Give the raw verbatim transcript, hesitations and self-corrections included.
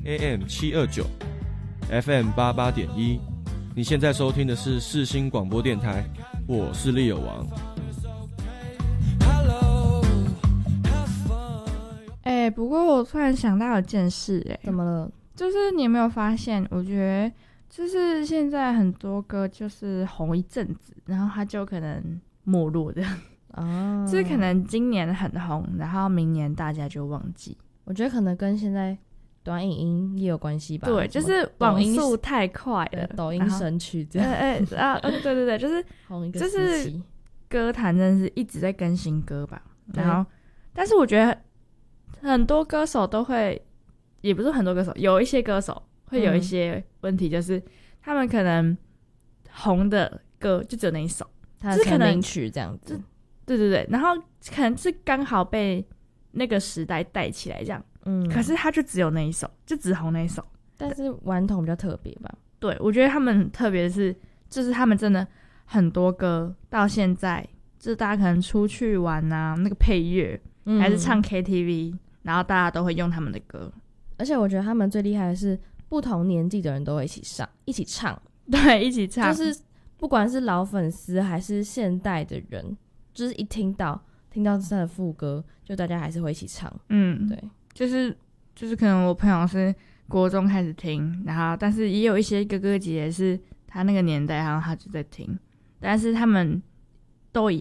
A M 七二九 F M 八八点一。你现在收听的是世新广播电台，我是利友王。 哎、欸，不过我突然想到一件事、欸，哎， 怎么了？ 就是你有没有发现？我觉得就是现在很多歌就是红一阵子，然后它就可能没落的。哦，就是可能今年很红，然后明年大家就忘记。 我觉得可能跟现在短影音也有关系吧。 对，就是网速太快了， 抖音神曲这样。 哎哎啊，对对对，就是红一个就是歌坛真的是一直在更新歌吧。然后，但是我觉得很多歌手都会，也不是很多歌手，有一些歌手会有一些问题，就是、嗯、他们可能红的歌就只有那一首， 他的成名曲这样子。 对对对，然后可能是刚好被那个时代带起来这样，嗯，可是他就只有那一首，就只红那一首。 但是顽童比较特别吧？ 对，我觉得他们特别是，就是他们真的很多歌到现在，就是大家可能出去玩啊，那个配乐、嗯、还是唱 K T V， 然后大家都会用他们的歌。 而且我觉得他们最厉害的是，不同年纪的人都会一起上，一起唱， 对，一起唱， 就是不管是老粉丝还是现代的人。就是一听到听到他的副歌，就大家还是会一起唱。嗯，对， 就是就是可能我朋友是国中开始听，然后但是也有一些哥哥姐姐是他那个年代，然后他就在听，但是他们都一